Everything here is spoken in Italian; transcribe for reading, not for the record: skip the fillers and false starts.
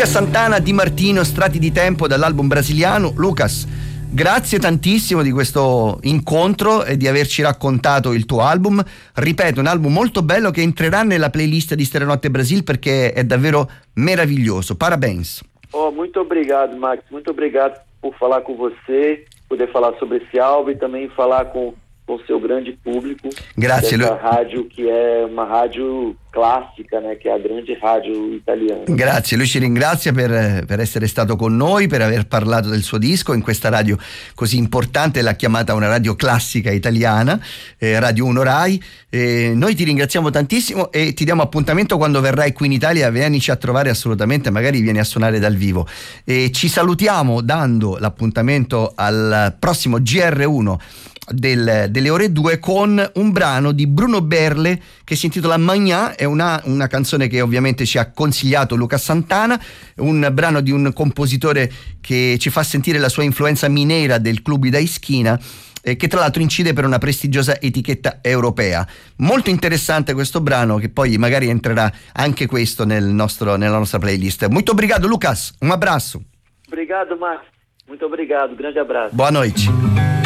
Lucas Santana, Di Martino, Strati di tempo, dall'album brasiliano. Lucas, grazie tantissimo di questo incontro e di averci raccontato il tuo album. Ripeto, un album molto bello che entrerà nella playlist di Stereonotte Brasil perché è davvero meraviglioso. Parabéns. Muito obrigado, Max. Muito obrigado por falar com você, poder falar sobre esse álbum e também falar com o seu grande público. Grazie. Dessa rádio che è una radio classica, né, che è la grande radio italiana. Grazie, lui ci ringrazia per essere stato con noi, per aver parlato del suo disco in questa radio così importante, l'ha chiamata una radio classica italiana, Radio 1 Rai. Noi ti ringraziamo tantissimo e ti diamo appuntamento quando verrai qui in Italia. Vienici a trovare assolutamente, magari vieni a suonare dal vivo. E ci salutiamo dando l'appuntamento al prossimo GR1 delle ore 2 con un brano di Bruno Berle che si intitola Magna. È una canzone che ovviamente ci ha consigliato Lucas Santana, un brano di un compositore che ci fa sentire la sua influenza minera del Club da Ischina, che tra l'altro incide per una prestigiosa etichetta europea. Molto interessante questo brano, che poi magari entrerà anche questo nella nostra playlist. Muito obrigado, Lucas, un abraço. Obrigado, Max. Muito obrigado, grande abraço. Boa noite.